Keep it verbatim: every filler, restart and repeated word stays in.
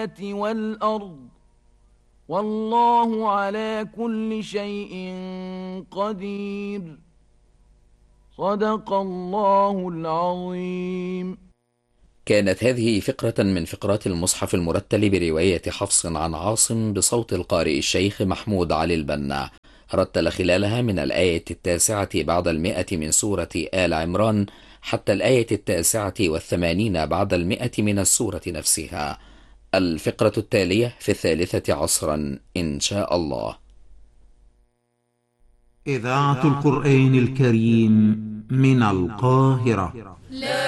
السماوات والأرض والله على كل شيء قدير. صدق الله العظيم. كانت هذه فقرة من فقرات المصحف المرتل برواية حفص عن عاصم بصوت القارئ الشيخ محمود علي البنا. رتل خلالها من الآية التاسعة بعد المئة من سورة آل عمران حتى الآية التاسعة والثمانين بعد المئة من السورة نفسها. الفقرة التالية في الثالثة عصرا إن شاء الله. إذاعة القرآن الكريم من القاهرة.